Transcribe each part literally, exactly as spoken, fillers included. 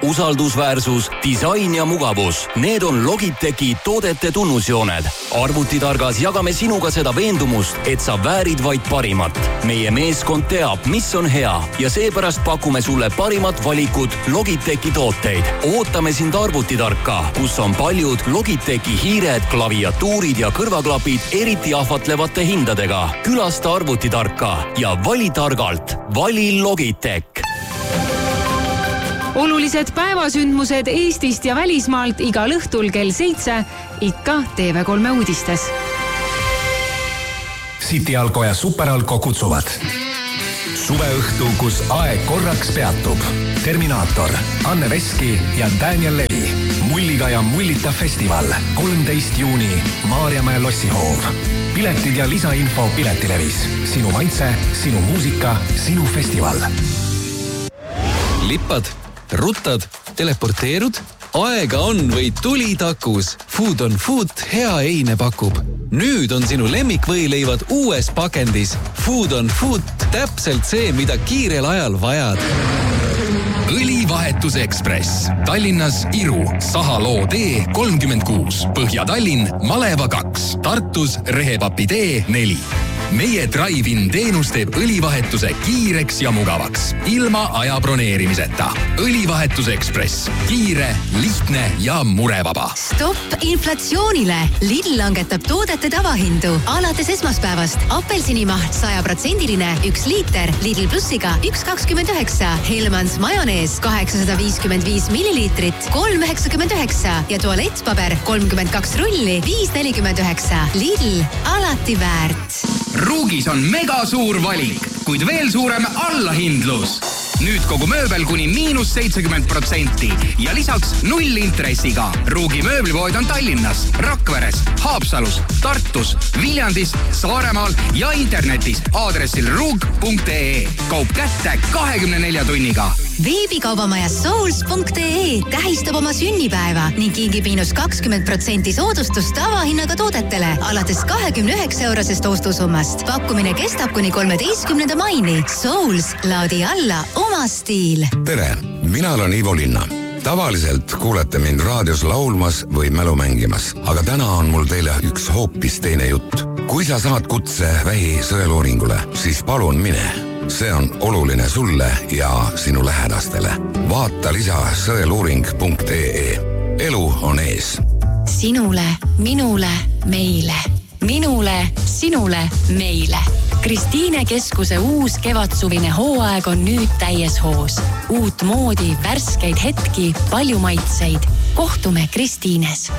usaldusväärsus, disain ja mugavus. Need on Logitechi toodete tunnusjooned. Arvutitargas jagame sinuga seda veendumust, et sa väärid vaid parimat. Meie meeskond teab, mis on hea ja seepärast pakume sulle parimat valikut Logitechi tooteid. Ootame sind Arvutitarka, kus on paljud Logitechi hiired, klaviatuurid ja kõrvaklapid eriti ahvatlevate hindadega. Külasta Arvutitarka ja vali targalt. Vali Logitech. Olulised päevasündmused Eestist ja välismaalt igal õhtul kell seitse, ikka T V kolme uudistes. City Alko ja Super Alko kutsuvad. Suveõhtu, kus aeg korraks peatub. Terminaator, Anne Veski ja Daniel Levi. Mulliga ja Mullita festival. kolmteist juuni, Maarjamäe lossihoov. Piletid ja lisainfo Piletilevis. Sinu maitse, sinu muusika, sinu festival. Lippad, ruttad, teleporteerud? Aega on või tuli takus. Food on Food hea eine pakub. Nüüd on sinu lemmikvõileivad uues pakendis. Food on Food täpselt see, mida kiirel ajal vajad. Õlivahetus Ekspress. Tallinnas Iru, Sahaloo tee kolmkümmend kuus. Põhja-Tallinn, Maleva kaks. Tartus Rehepapi tee neli. Meie Drive-in teenus teeb õlivahetuse kiireks ja mugavaks. Ilma aja broneerimiseta. Õlivahetus Ekspress. Kiire, lihtne ja murevaba. Stopp inflatsioonile. Lidl langetab toodete tavahindu. Alates esmaspäevast apelsinimaht saja protsendiline üks liiter. Lidl plussiga üks kakskümmend üheksa. Helmans majonees kaheksasada viiskümmend viis milliliitrit kolm üheksakümmend üheksa ja tualettpaber kolmkümmend kaks rulli viis nelikümmend üheksa. Lidl, alati väärt. Ruugis on mega suur valik, kuid veel suurem allahindlus. Nüüd kogu mööbel kuni miinus seitsekümmend protsenti ja lisaks null intressiga. Ruugi mööblipood on Tallinnas, Rakveres, Haapsalus, Tartus, Viljandis, Saaremaal ja internetis aadressil ruug punkt ee. Kaup kätte kahekümne nelja tunniga. Veebikaubamajas souls punkt ee tähistab oma sünnipäeva ning kingib miinus kakskümmend protsenti soodustust tavahinnaga toodetele alates kahekümne üheksa eurosest ostusummast. Pakkumine kestab kuni kolmeteistkümnenda maini. Souls, laadi alla oma stiil. Tere, mina olen Ivo Linna. Tavaliselt kuulete mind raadios laulmas või mälu mängimas, aga täna on mul teile üks hoopis teine jutt. Kui sa saad kutse vähi sõeluuringule, siis palun mine. See on oluline sulle ja sinu lähedastele. Vaata lisa sõeluuring punkt ee. Elu on ees. Sinule, minule, meile. Minule, sinule, meile. Kristiine Keskuse uus kevadsuvine hooaeg on nüüd täies hoos. Uut moodi, värskeid hetki, palju maitseid. Kohtume Kristiines.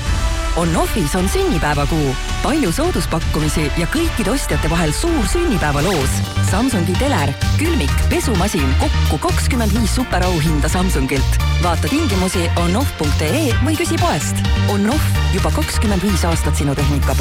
On-Offis on sünnipäevakuu. Palju sooduspakkumisi ja kõikide ostjate vahel suur sünnipäevaloos. Samsungi teler, külmik, pesumasin, kokku kakskümmend viis superauhinda Samsungilt. Vaata tingimusi on off punkt ee või küsi poest. On-Off juba kakskümmend viis aastat sinu tehnika